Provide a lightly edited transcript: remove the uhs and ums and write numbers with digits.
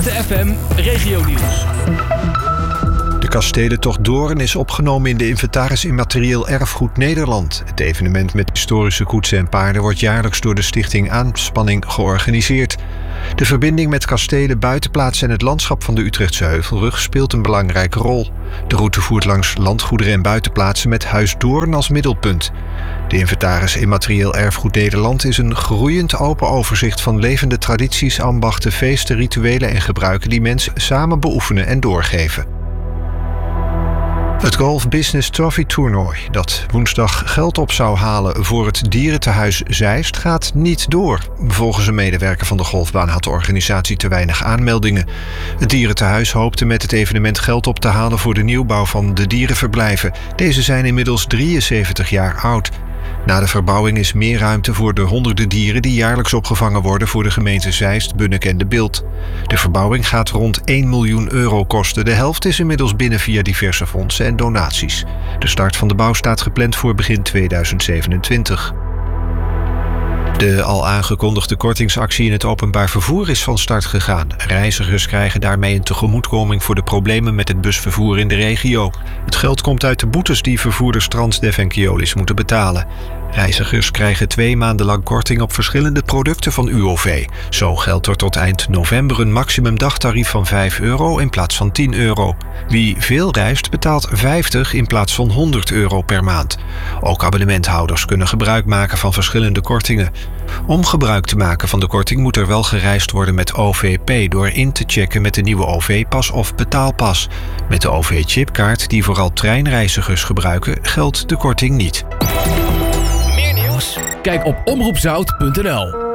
Zette FM Regionieuws. De kastelentocht Doorn is opgenomen in de inventaris Immaterieel Erfgoed Nederland. Het evenement met historische koetsen en paarden wordt jaarlijks door de stichting Aanspanning georganiseerd. De verbinding met kastelen, buitenplaatsen en het landschap van de Utrechtse Heuvelrug speelt een belangrijke rol. De route voert langs landgoederen en buitenplaatsen met Huis Doorn als middelpunt. De inventaris Immaterieel Erfgoed Nederland is een groeiend open overzicht van levende tradities, ambachten, feesten, rituelen en gebruiken die mensen samen beoefenen en doorgeven. Het Golf Business Trophy toernooi, dat woensdag geld op zou halen voor het dierentehuis Zeist, gaat niet door. Volgens een medewerker van de golfbaan had de organisatie te weinig aanmeldingen. Het dierentehuis hoopte met het evenement geld op te halen voor de nieuwbouw van de dierenverblijven. Deze zijn inmiddels 73 jaar oud. Na de verbouwing is meer ruimte voor de honderden dieren die jaarlijks opgevangen worden voor de gemeenten Zeist, Bunnik en De Bilt. De verbouwing gaat rond 1 miljoen euro kosten. De helft is inmiddels binnen via diverse fondsen en donaties. De start van de bouw staat gepland voor begin 2027. De al aangekondigde kortingsactie in het openbaar vervoer is van start gegaan. Reizigers krijgen daarmee een tegemoetkoming voor de problemen met het busvervoer in de regio. Het geld komt uit de boetes die vervoerders Transdev en Keolis moeten betalen. Reizigers krijgen 2 maanden lang korting op verschillende producten van UOV. Zo geldt er tot eind november een maximum dagtarief van €5 in plaats van €10. Wie veel reist betaalt 50 in plaats van €100 per maand. Ook abonnementhouders kunnen gebruik maken van verschillende kortingen. Om gebruik te maken van de korting moet er wel gereisd worden met OVP door in te checken met de nieuwe OV-pas of betaalpas. Met de OV-chipkaart, die vooral treinreizigers gebruiken, geldt de korting niet. Kijk op omroepzout.nl.